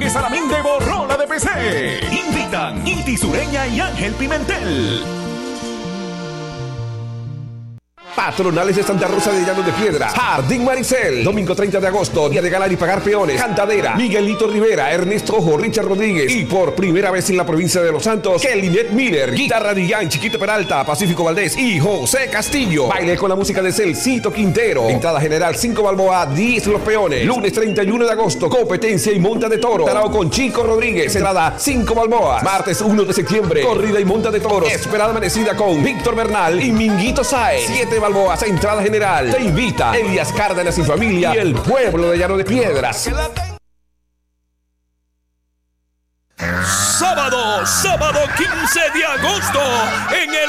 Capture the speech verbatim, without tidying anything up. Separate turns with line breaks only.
Parque Salamín de Borrola de P C. Invitan Iti Sureña y Ángel Pimentel.
Patronales de Santa Rosa de Llano de Piedra, Jardín Maricel, domingo treinta de agosto, día de galar y pagar peones, Cantadera, Miguelito Rivera, Ernesto Ojo, Richard Rodríguez y por primera vez en la provincia de Los Santos, Kelinet Miller, guitarra Dillán, Chiquito Peralta, Pacífico Valdés y José Castillo. Baile con la música de Celcito Quintero. Entrada general cinco Balboa, diez los peones. Lunes treinta y uno de agosto, competencia y monta de toro. Tarao con Chico Rodríguez, entrada cinco Balboa. Martes uno de septiembre, corrida y monta de toros. Esperada amanecida con Víctor Bernal y Minguito Sáez. siete Balboa, entrada general. Te invita Elias Cárdenas y familia y el pueblo de Llano de Piedras.
Sábado, sábado quince de agosto, en el